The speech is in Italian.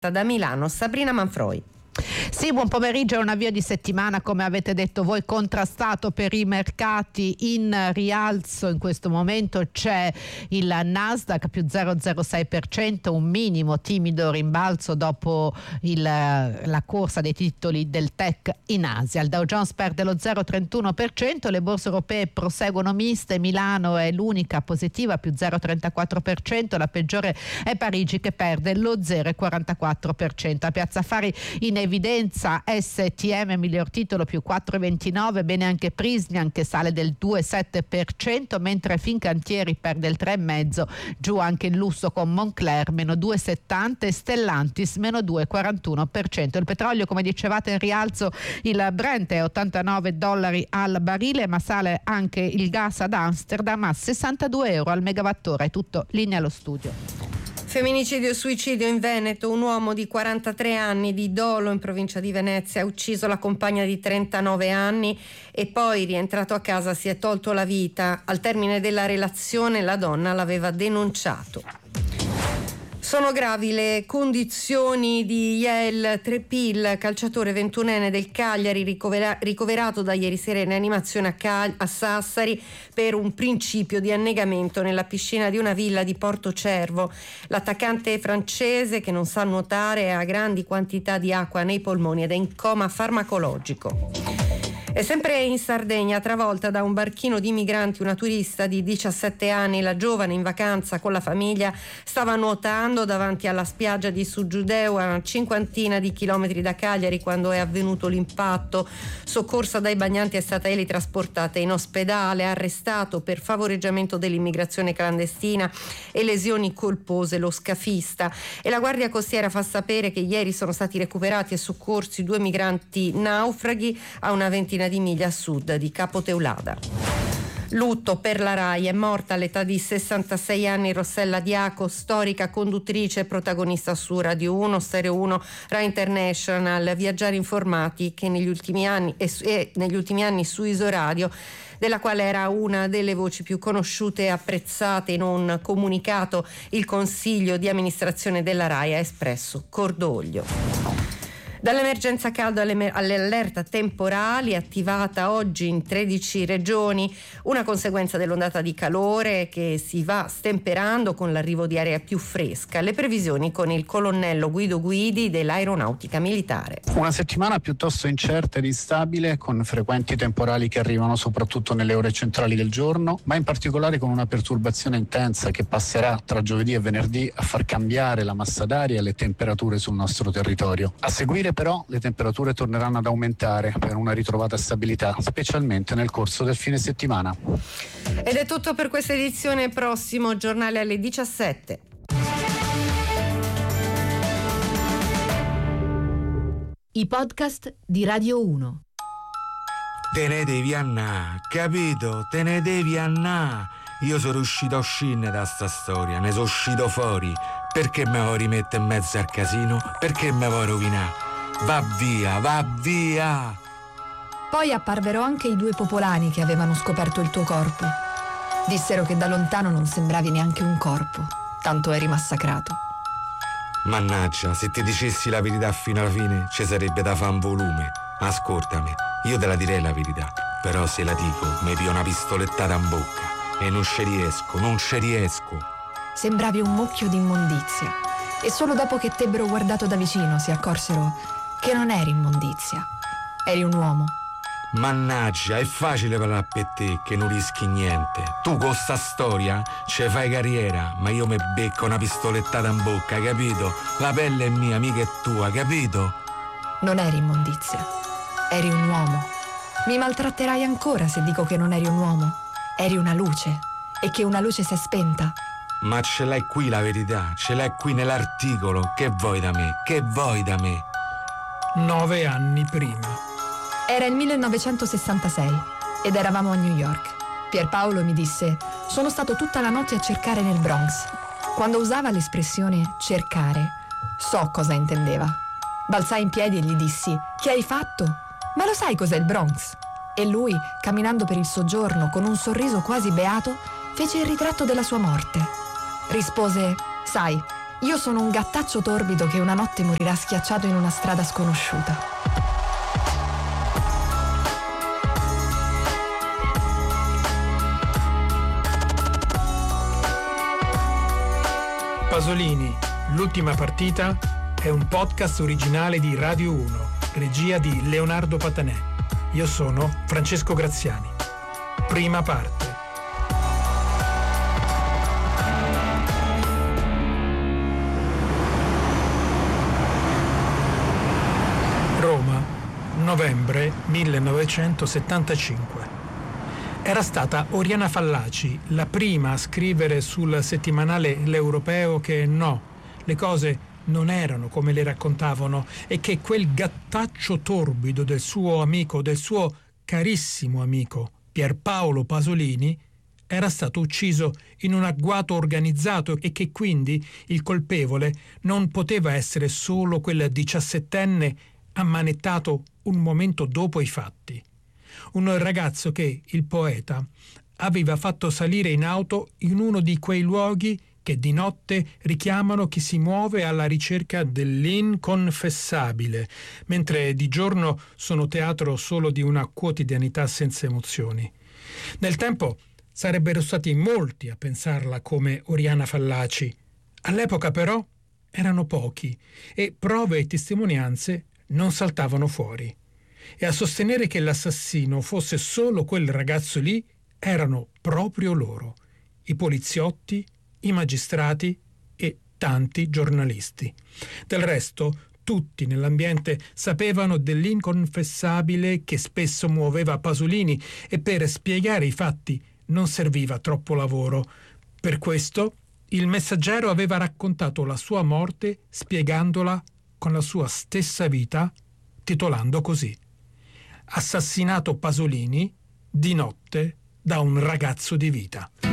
Da Milano, Sabrina Manfroi. Sì, buon pomeriggio. È un avvio di settimana, come avete detto voi, contrastato per i mercati. In rialzo in questo momento c'è il Nasdaq più 0,06%, un minimo timido rimbalzo dopo la corsa dei titoli del tech in Asia. Il Dow Jones perde lo 0,31%, le borse europee proseguono miste, Milano è l'unica positiva più 0,34%, la peggiore è Parigi che perde lo 0,44%. A Piazza Affari in evidenza STM miglior titolo più 4,29, bene anche Prysmian che sale del 2,7%, mentre Fincantieri perde il 3,5%, giù anche il lusso con Moncler meno 2,70% e Stellantis meno 2,41%. Il petrolio, come dicevate, in rialzo, il Brent è $89 al barile, ma sale anche il gas ad Amsterdam a €62 al megawattora. È tutto, linea allo studio. Femminicidio e suicidio in Veneto. Un uomo di 43 anni di Dolo, in provincia di Venezia, ha ucciso la compagna di 39 anni e poi, rientrato a casa, si è tolto la vita. Al termine della relazione la donna l'aveva denunciato. Sono gravi le condizioni di Yael Trepil, calciatore 21enne del Cagliari, ricoverato da ieri sera in animazione a Sassari per un principio di annegamento nella piscina di una villa di Porto Cervo. L'attaccante francese, che non sa nuotare, ha grandi quantità di acqua nei polmoni ed è in coma farmacologico. E sempre in Sardegna, travolta da un barchino di migranti, una turista di 17 anni. La giovane, in vacanza con la famiglia, stava nuotando davanti alla spiaggia di Suggiudeu, a una cinquantina di chilometri da Cagliari, quando è avvenuto l'impatto. Soccorsa dai bagnanti, è stata trasportata in ospedale. Arrestato per favoreggiamento dell'immigrazione clandestina e lesioni colpose lo scafista. E la Guardia Costiera fa sapere che ieri sono stati recuperati e soccorsi 2 migranti naufraghi a una ventina di miglia a sud di Capo Teulada. Lutto per la Rai, è morta all'età di 66 anni Rossella Diaco, storica conduttrice e protagonista su Radio 1, Stereo 1, Rai International, Viaggiare Informati, che negli ultimi anni su Isoradio, della quale era una delle voci più conosciute e apprezzate. In un comunicato il Consiglio di amministrazione della Rai ha espresso cordoglio. Dall'emergenza caldo all'allerta temporali, attivata oggi in 13 regioni, una conseguenza dell'ondata di calore che si va stemperando con l'arrivo di aria più fresca. Le previsioni con il colonnello Guido Guidi dell'Aeronautica Militare. Una settimana piuttosto incerta ed instabile, con frequenti temporali che arrivano soprattutto nelle ore centrali del giorno, ma in particolare con una perturbazione intensa che passerà tra giovedì e venerdì a far cambiare la massa d'aria e le temperature sul nostro territorio. A seguire però le temperature torneranno ad aumentare per una ritrovata stabilità, specialmente nel corso del fine settimana. Ed è tutto per questa edizione. Prossimo giornale alle 17. I podcast di Radio 1. Te ne devi annà, capito? Te ne devi annà. Io sono uscito a uscire da sta storia, ne sono uscito fuori. Perché me vuoi rimettere in mezzo al casino? Perché me vuoi rovinare? Va via, va via! Poi apparvero anche i 2 popolani che avevano scoperto il tuo corpo. Dissero che da lontano non sembravi neanche un corpo, tanto eri massacrato. Mannaggia, se ti dicessi la verità fino alla fine, ci sarebbe da fare un volume. Ascoltami, io te la direi la verità, però se la dico mi pio una pistolettata in bocca e non ci riesco. Sembravi un mucchio di immondizia e solo dopo che t'ebbero guardato da vicino si accorsero che non eri immondizia, eri un uomo. Mannaggia, è facile parlare per te che non rischi niente. Tu con sta storia ci fai carriera, ma io mi becco una pistolettata in bocca, capito? La pelle è mia, mica è tua, capito? Non eri immondizia, eri un uomo. Mi maltratterai ancora se dico che non eri un uomo. Eri una luce e che una luce si è spenta. Ma ce l'hai qui la verità, ce l'hai qui nell'articolo. Che vuoi da me? Che vuoi da me? 9 anni prima. Era il 1966 ed eravamo a New York. Pierpaolo mi disse: sono stato tutta la notte a cercare nel Bronx. Quando usava l'espressione cercare, so cosa intendeva. Balzai in piedi e gli dissi: che hai fatto? Ma lo sai cos'è il Bronx? E lui, camminando per il soggiorno con un sorriso quasi beato, fece il ritratto della sua morte. Rispose: sai, Io sono un gattaccio torbido che una notte morirà schiacciato in una strada sconosciuta. Pasolini, l'ultima partita è un podcast originale di Radio 1, regia di Leonardo Patanè. Io sono Francesco Graziani. Prima parte. Roma, novembre 1975. Era stata Oriana Fallaci la prima a scrivere sul settimanale L'Europeo che no, le cose non erano come le raccontavano e che quel gattaccio torbido del suo amico, del suo carissimo amico Pierpaolo Pasolini, era stato ucciso in un agguato organizzato e che quindi il colpevole non poteva essere solo quel 17enne ammanettato un momento dopo i fatti. Un ragazzo che il poeta aveva fatto salire in auto in uno di quei luoghi che di notte richiamano chi si muove alla ricerca dell'inconfessabile, mentre di giorno sono teatro solo di una quotidianità senza emozioni. Nel tempo sarebbero stati molti a pensarla come Oriana Fallaci. All'epoca però erano pochi e prove e testimonianze non saltavano fuori. E a sostenere che l'assassino fosse solo quel ragazzo lì erano proprio loro, i poliziotti, i magistrati e tanti giornalisti. Del resto, tutti nell'ambiente sapevano dell'inconfessabile che spesso muoveva Pasolini e per spiegare i fatti non serviva troppo lavoro. Per questo il Messaggero aveva raccontato la sua morte spiegandola con la sua stessa vita, titolando così: Assassinato Pasolini di notte da un ragazzo di vita.